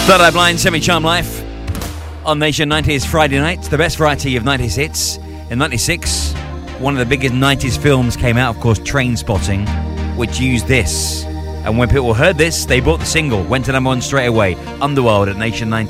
Third Eye Blind, Semi-Charmed Life on Nation 90s Friday night. The best variety of 90s hits. In 96, one of the biggest 90s films came out, of course, Trainspotting, which used this. And when people heard this, they bought the single, went to number one straight away. Underworld at Nation 90.